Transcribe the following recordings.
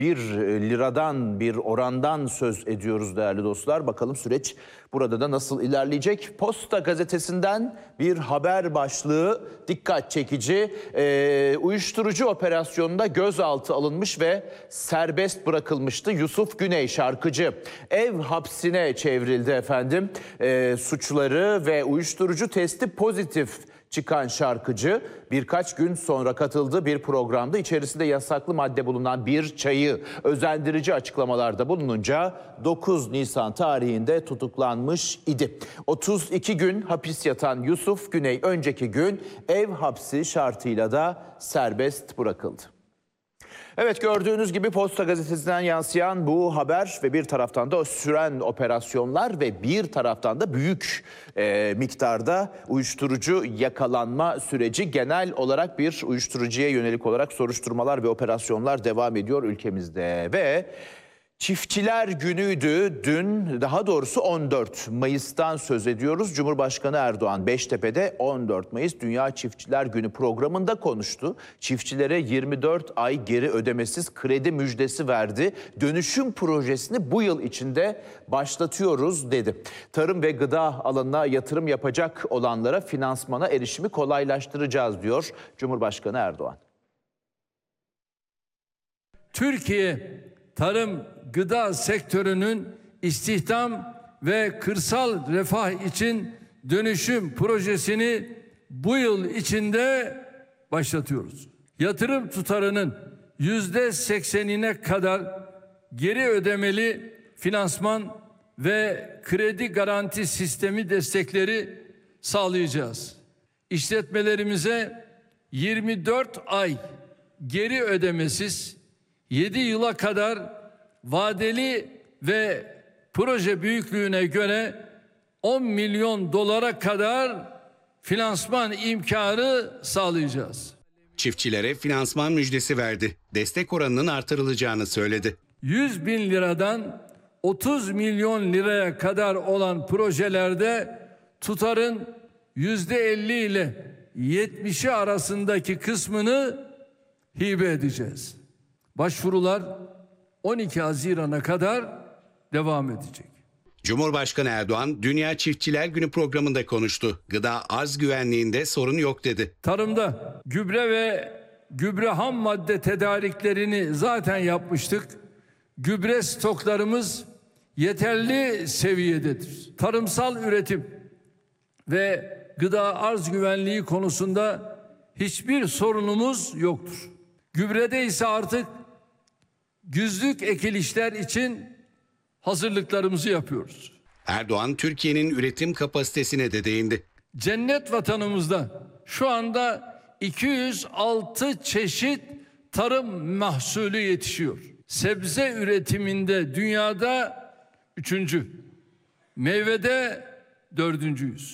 1 liradan, bir orandan söz ediyoruz değerli dostlar. Bakalım süreç burada da nasıl ilerleyecek? Posta gazetesinden bir haber başlığı dikkat çekici. Uyuşturucu operasyonunda gözaltı alınmış ve serbest bırakılmıştı Yusuf Güney şarkıcı. Ev hapsine çevrildi efendim. Suçları ve uyuşturucu testi pozitif çıkan şarkıcı birkaç gün sonra katıldığı bir programda içerisinde yasaklı madde bulunan bir çayı özendirici açıklamalarda bulununca 9 Nisan tarihinde tutuklanmış idi. 32 gün hapis yatan Yusuf Güney önceki gün ev hapsi şartıyla da serbest bırakıldı. Evet, gördüğünüz gibi Posta Gazetesi'nden yansıyan bu haber ve bir taraftan da süren operasyonlar ve bir taraftan da büyük miktarda uyuşturucu yakalanma süreci, genel olarak bir uyuşturucuya yönelik olarak soruşturmalar ve operasyonlar devam ediyor ülkemizde ve Çiftçiler Günü'ydü dün, daha doğrusu 14 Mayıs'tan söz ediyoruz. Cumhurbaşkanı Erdoğan Beştepe'de 14 Mayıs Dünya Çiftçiler Günü programında konuştu. Çiftçilere 24 ay geri ödemesiz kredi müjdesi verdi. Dönüşüm projesini bu yıl içinde başlatıyoruz dedi. Tarım ve gıda alanına yatırım yapacak olanlara finansmana erişimi kolaylaştıracağız diyor Cumhurbaşkanı Erdoğan. Türkiye tarım gıda sektörünün istihdam ve kırsal refah için dönüşüm projesini bu yıl içinde başlatıyoruz. Yatırım tutarının %80'ine kadar geri ödemeli finansman ve kredi garanti sistemi destekleri sağlayacağız. İşletmelerimize 24 ay geri ödemesiz 7 yıla kadar vadeli ve proje büyüklüğüne göre 10 milyon dolara kadar finansman imkanı sağlayacağız. Çiftçilere finansman müjdesi verdi. Destek oranının artırılacağını söyledi. 100 bin liradan 30 milyon liraya kadar olan projelerde tutarın %50 ile 70'i arasındaki kısmını hibe edeceğiz. Başvurular 12 Haziran'a kadar devam edecek. Cumhurbaşkanı Erdoğan Dünya Çiftçiler Günü programında konuştu. Gıda arz güvenliğinde sorun yok dedi. Tarımda gübre ve gübre ham madde tedariklerini zaten yapmıştık. Gübre stoklarımız yeterli seviyededir. Tarımsal üretim ve gıda arz güvenliği konusunda hiçbir sorunumuz yoktur. Gübrede ise artık güzlük ekilişler için hazırlıklarımızı yapıyoruz. Erdoğan Türkiye'nin üretim kapasitesine de değindi. Cennet vatanımızda şu anda 206 çeşit tarım mahsulü yetişiyor. Sebze üretiminde dünyada 3. Meyvede 4.'yüz.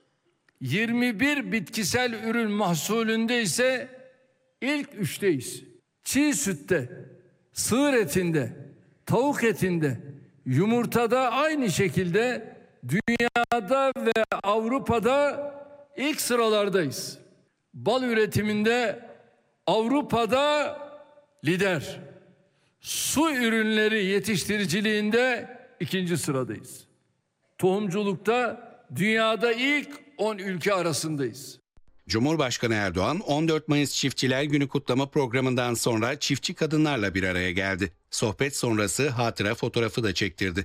21 bitkisel ürün mahsulünde ise ilk 3'teyiz. Çiğ sütte, sığır etinde, tavuk etinde, yumurtada aynı şekilde dünyada ve Avrupa'da ilk sıralardayız. Bal üretiminde Avrupa'da lider. Su ürünleri yetiştiriciliğinde 2. sıradayız. Tohumculukta dünyada ilk 10 ülke arasındayız. Cumhurbaşkanı Erdoğan 14 Mayıs Çiftçiler Günü kutlama programından sonra çiftçi kadınlarla bir araya geldi. Sohbet sonrası hatıra fotoğrafı da çektirdi.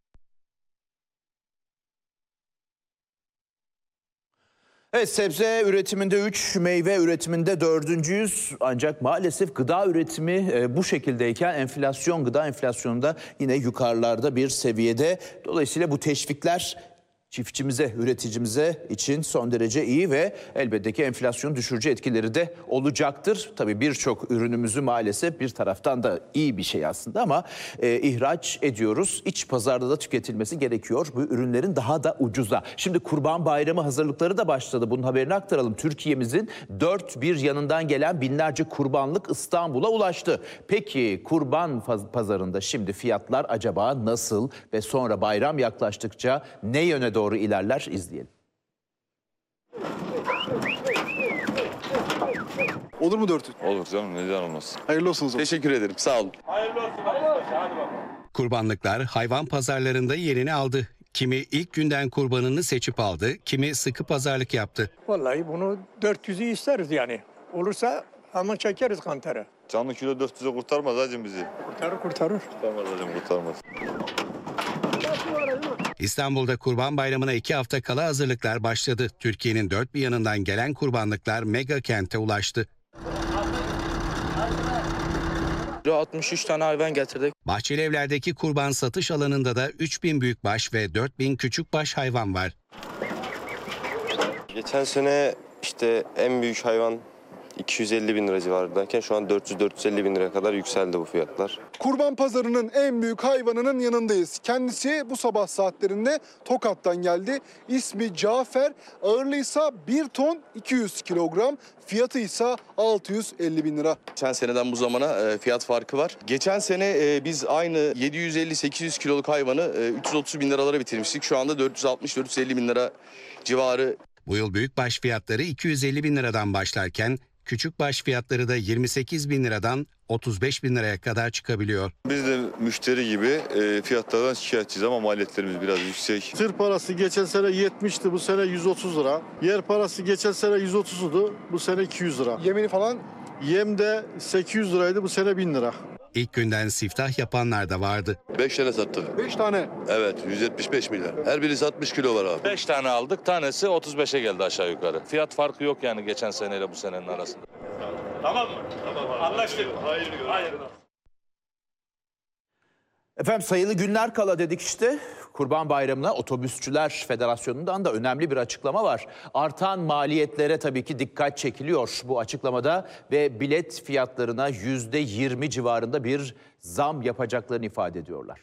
Evet, sebze üretiminde 3, meyve üretiminde 4.'yüz. Ancak maalesef gıda üretimi bu şekildeyken enflasyon, gıda enflasyonunda yine yukarılarda bir seviyede. Dolayısıyla bu teşvikler çiftçimize, üreticimize için son derece iyi ve elbette ki enflasyonu düşürücü etkileri de olacaktır. Tabii birçok ürünümüzü maalesef bir taraftan da iyi bir şey aslında ama ihraç ediyoruz. İç pazarda da tüketilmesi gerekiyor bu ürünlerin daha da ucuza. Şimdi Kurban Bayramı hazırlıkları da başladı. Bunun haberini aktaralım. Türkiye'mizin dört bir yanından gelen binlerce kurbanlık İstanbul'a ulaştı. Peki kurban pazarında şimdi fiyatlar acaba nasıl ve sonra bayram yaklaştıkça ne yöne doğru ilerler, izleyelim. Olur mu 400? Olur canım, neden olmasın. Hayırlı olsun o zaman. Teşekkür ederim, sağ olun. Kurbanlıklar hayvan pazarlarında yerini aldı. Kimi ilk günden kurbanını seçip aldı, kimi sıkı pazarlık yaptı. Vallahi bunu 400'ü isteriz yani. Olursa hemen çekeriz kantarı. Canlı kilo 400'e kurtarmaz hacım bizi. Kurtarır. Kurtarmaz hacım, kurtarmaz. İstanbul'da Kurban Bayramı'na 2 hafta kala hazırlıklar başladı. Türkiye'nin dört bir yanından gelen kurbanlıklar mega kente ulaştı. 63 tane hayvan getirdik. Bahçelievler'deki kurban satış alanında da 3000 büyükbaş ve 4000 küçükbaş hayvan var. Geçen sene işte en büyük hayvan 250 bin lira civarındayken şu an 400-450 bin liraya kadar yükseldi bu fiyatlar. Kurban pazarının en büyük hayvanının yanındayız. Kendisi bu sabah saatlerinde Tokat'tan geldi. İsmi Cafer, ağırlığı ise 1 ton 200 kilogram, fiyatı ise 650 bin lira. Geçen seneden bu zamana fiyat farkı var. Geçen sene biz aynı 750-800 kiloluk hayvanı 330 bin liralara bitirmiştik. Şu anda 460-450 bin lira civarı. Bu yıl büyükbaş fiyatları 250 bin liradan başlarken küçükbaş fiyatları da 28 bin liradan 35 bin liraya kadar çıkabiliyor. Biz de müşteri gibi fiyatlardan şikayetçiyiz ama maliyetlerimiz biraz yüksek. Tır parası geçen sene 70'ti, bu sene 130 lira. Yer parası geçen sene 130'du, bu sene 200 lira. Yemini falan Yem de 800 liraydı, bu sene 1000 lira. İlk günden siftah yapanlar da vardı. 5 tane sattık. 5 tane. Evet, 175 milyar. Her biri 60 kilo var abi. 5 tane aldık, tanesi 35'e geldi aşağı yukarı. Fiyat farkı yok yani geçen seneyle bu senenin arasında. Tamam mı? Tamam. Anlaştık. Hayırlı. Efendim sayılı günler kala dedik işte. Kurban Bayramı'na Otobüsçüler Federasyonu'ndan da önemli bir açıklama var. Artan maliyetlere tabii ki dikkat çekiliyor bu açıklamada ve bilet fiyatlarına %20 civarında bir zam yapacaklarını ifade ediyorlar.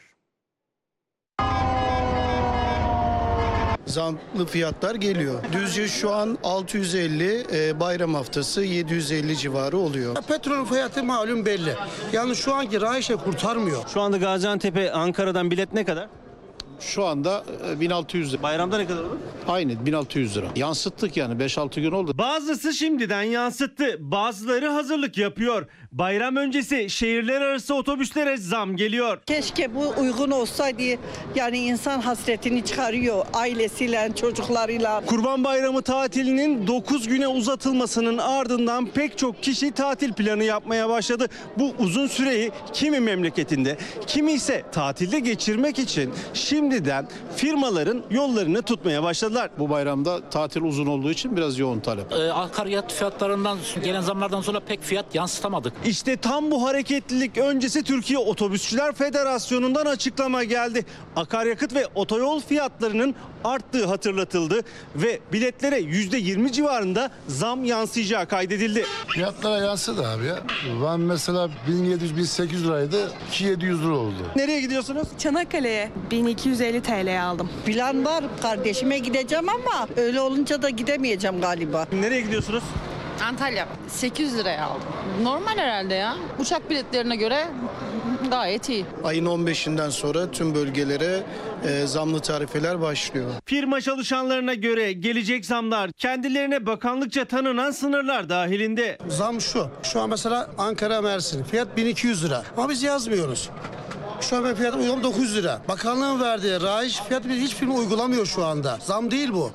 Zamlı fiyatlar geliyor. Düzce şu an 650, bayram haftası 750 civarı oluyor. Petrol fiyatı malum belli. Yani şu anki rayişe kurtarmıyor. Şu anda Gaziantep'e Ankara'dan bilet ne kadar? Şu anda 1600 lira. Bayramda ne kadar olur? Aynı 1600 lira. Yansıttık yani 5-6 gün oldu. Bazısı şimdiden yansıttı. Bazıları hazırlık yapıyor. Bayram öncesi şehirler arası otobüslere zam geliyor. Keşke bu uygun olsaydı. Yani insan hasretini çıkarıyor ailesiyle, çocuklarıyla. Kurban Bayramı tatilinin 9 güne uzatılmasının ardından pek çok kişi tatil planı yapmaya başladı. Bu uzun süreyi kimi memleketinde, kimi ise tatilde geçirmek için şimdiden firmaların yollarını tutmaya başladılar. Bu bayramda tatil uzun olduğu için biraz yoğun talep. Akaryakıt fiyatlarından gelen zamlardan sonra pek fiyat yansıtamadık. İşte tam bu hareketlilik öncesi Türkiye Otobüsçüler Federasyonu'ndan açıklama geldi. Akaryakıt ve otoyol fiyatlarının arttığı hatırlatıldı ve biletlere %20 civarında zam yansıyacağı kaydedildi. Fiyatlara yansıdı abi ya. Ben mesela 1700-1800 liraydı, 2700 lira oldu. Nereye gidiyorsunuz? Çanakkale'ye 1250 TL aldım. Plan var, kardeşime gideceğim ama öyle olunca da gidemeyeceğim galiba. Nereye gidiyorsunuz? Antalya 800 liraya aldım. Normal herhalde ya. Uçak biletlerine göre gayet iyi. Ayın 15'inden sonra tüm bölgelere zamlı tarifeler başlıyor. Firma çalışanlarına göre gelecek zamlar kendilerine bakanlıkça tanınan sınırlar dahilinde. Zam şu. Şu an mesela Ankara Mersin fiyat 1200 lira. Ama biz yazmıyoruz. Şu an fiyat uygun 900 lira. Bakanlığın verdiği rayiç fiyatı hiç firma uygulamıyor şu anda. Zam değil bu.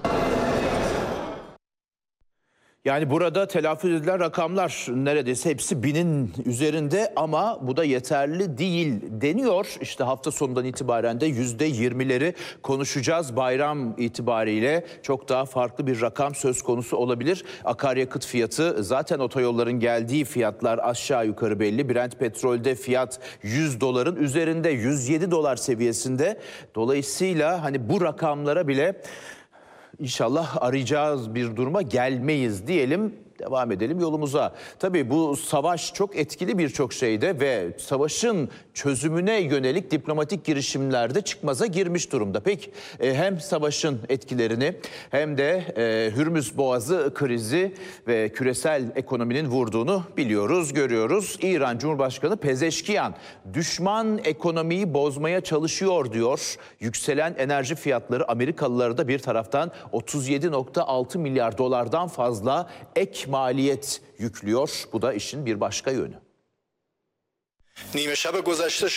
Yani burada telaffuz edilen rakamlar neredeyse hepsi 1000'in üzerinde ama bu da yeterli değil deniyor. İşte hafta sonundan itibaren de %20'leri konuşacağız. Bayram itibariyle çok daha farklı bir rakam söz konusu olabilir. Akaryakıt fiyatı zaten otoyolların geldiği fiyatlar aşağı yukarı belli. Brent petrolde fiyat 100 doların üzerinde, 107 dolar seviyesinde. Dolayısıyla hani bu rakamlara bile İnşallah arayacağız bir duruma gelmeyiz diyelim. Devam edelim yolumuza. Tabii bu savaş çok etkili birçok şeyde ve savaşın çözümüne yönelik diplomatik girişimlerde çıkmaza girmiş durumda. Peki hem savaşın etkilerini hem de Hürmüz Boğazı krizi ve küresel ekonominin vurduğunu biliyoruz, görüyoruz. İran Cumhurbaşkanı Pezeşkiyan düşman ekonomiyi bozmaya çalışıyor diyor. Yükselen enerji fiyatları Amerikalıları da bir taraftan 37,6 milyar dolardan fazla ek maliyet yüklüyor. Bu da işin bir başka yönü. نیمه شب گذشته